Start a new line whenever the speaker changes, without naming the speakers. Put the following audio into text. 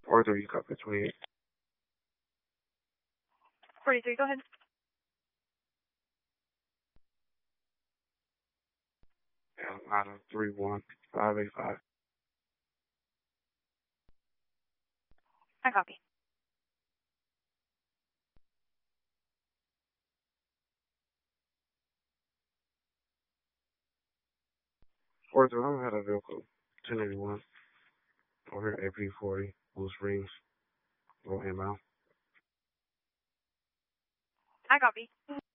Arthur, you copy 28.
43, go ahead.
Atlanta 31585.
I copy.
Arthur, I had a vehicle 1081 over here, AP40, Blue Springs, go inbound.
I copy.